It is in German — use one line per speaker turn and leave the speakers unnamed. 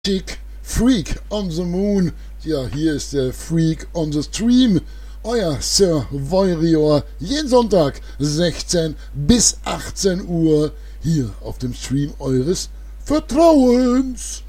Chick Freak on the Moon. Ja, hier ist der Freak on the Stream. Euer Sir Voirior. Jeden Sonntag 16 bis 18 Uhr hier auf dem Stream eures Vertrauens.